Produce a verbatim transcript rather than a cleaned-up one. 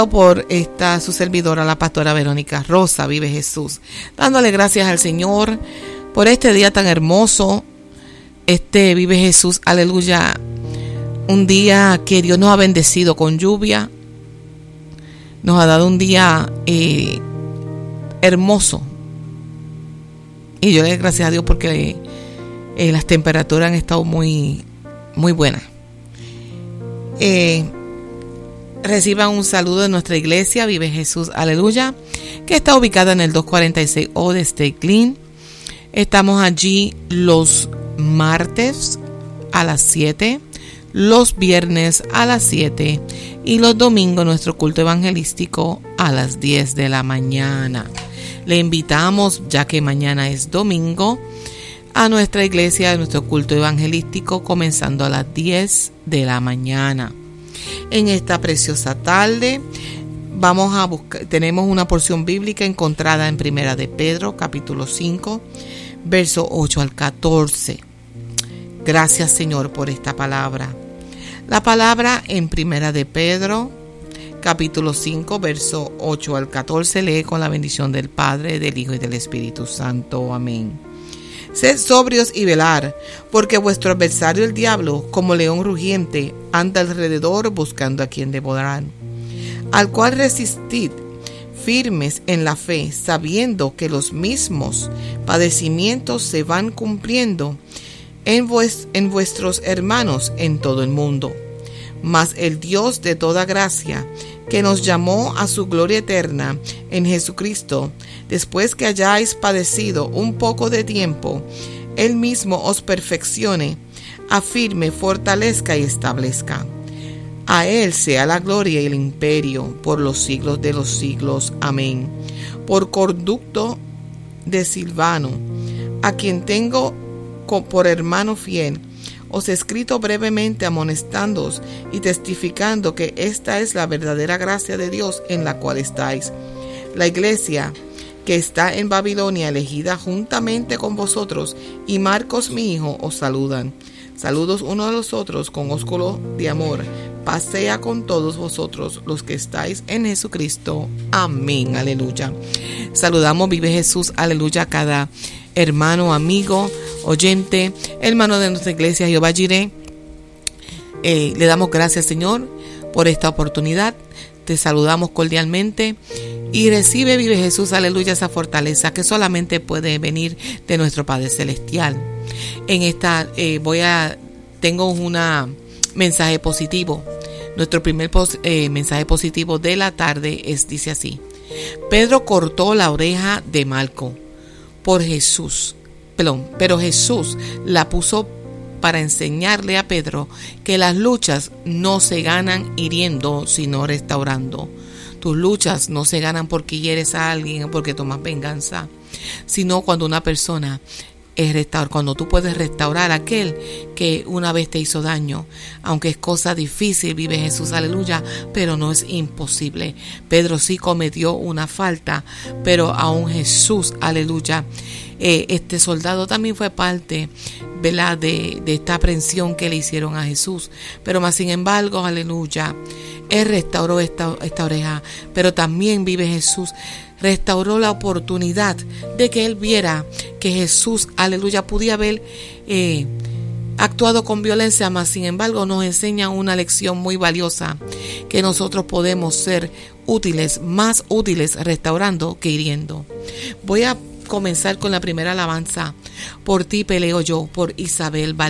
por esta su servidora, la pastora Verónica Rosa, Vive Jesús, dándole gracias al Señor por este día tan hermoso, este Vive Jesús, aleluya, un día que Dios nos ha bendecido con lluvia, nos ha dado un día eh, hermoso, y yo le doy gracias a Dios porque eh, las temperaturas han estado muy, muy buenas. Eh, Reciban un saludo de nuestra iglesia Vive Jesús, aleluya, que está ubicada en el doscientos cuarenta y seis O de Stake. Estamos allí los martes a las siete, los viernes a las siete y los domingos nuestro culto evangelístico a las diez de la mañana. Le invitamos, ya que mañana es domingo, a nuestra iglesia, a nuestro culto evangelístico comenzando a las diez de la mañana. En esta preciosa tarde vamos a buscar, tenemos una porción bíblica encontrada en Primera de Pedro, capítulo cinco, verso ocho al catorce. Gracias, Señor, por esta palabra. La palabra en Primera de Pedro, capítulo cinco, verso ocho al catorce, lee con la bendición del Padre, del Hijo y del Espíritu Santo. Amén. Sed sobrios y velar, porque vuestro adversario el diablo, como león rugiente, anda alrededor buscando a quien devorar, al cual resistid firmes en la fe, sabiendo que los mismos padecimientos se van cumpliendo en, vuest- en vuestros hermanos en todo el mundo. Mas el Dios de toda gracia, que nos llamó a su gloria eterna en Jesucristo, después que hayáis padecido un poco de tiempo, Él mismo os perfeccione, afirme, fortalezca y establezca. A Él sea la gloria y el imperio por los siglos de los siglos. Amén. Por conducto de Silvano, a quien tengo por hermano fiel, os he escrito brevemente amonestándoos y testificando que esta es la verdadera gracia de Dios en la cual estáis. La iglesia que está en Babilonia, elegida juntamente con vosotros, y Marcos mi hijo, os saludan. Saludos unos a los otros con ósculo de amor. Paz sea con todos vosotros los que estáis en Jesucristo. Amén. Aleluya. Saludamos, Vive Jesús, aleluya, cada hermano, amigo, oyente, hermano de nuestra iglesia Jehová Jireh. Eh, le damos gracias, Señor, por esta oportunidad. Te saludamos cordialmente y recibe, Vive Jesús, aleluya, esa fortaleza que solamente puede venir de nuestro Padre Celestial. En esta eh, voy a tengo un mensaje positivo. Nuestro primer pos, eh, mensaje positivo de la tarde es, dice así: Pedro cortó la oreja de Malco por Jesús, perdón, pero Jesús la puso para enseñarle a Pedro que las luchas no se ganan hiriendo, sino restaurando. Tus luchas no se ganan porque hieres a alguien o porque tomas venganza, sino cuando una persona es restaurar, cuando tú puedes restaurar a aquel que una vez te hizo daño. Aunque es cosa difícil, Vive Jesús, aleluya, pero no es imposible. Pedro sí cometió una falta, pero aún Jesús, aleluya, eh, este soldado también fue parte, ¿verdad?, de, de esta aprehensión que le hicieron a Jesús, pero más sin embargo, aleluya, Él restauró esta, esta oreja, pero también, Vive Jesús, restauró la oportunidad de que él viera que Jesús, aleluya, podía haber eh, actuado con violencia, mas sin embargo nos enseña una lección muy valiosa, que nosotros podemos ser útiles, más útiles restaurando que hiriendo. Voy a comenzar con la primera alabanza. Por ti peleo yo, por Isabel Valdés.